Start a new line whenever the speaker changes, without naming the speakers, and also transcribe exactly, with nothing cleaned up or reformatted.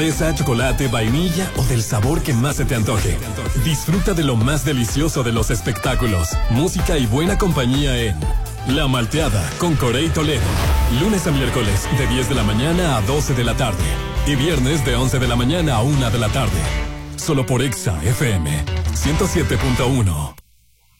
Fresa, chocolate, vainilla o del sabor que más se te antoje. Disfruta de lo más delicioso de los espectáculos, música y buena compañía en La Malteada con Corey Toledo. Lunes a miércoles de diez de la mañana a doce de la tarde. Y viernes de once de la mañana a una de la tarde. Solo por Exa F M ciento siete punto uno.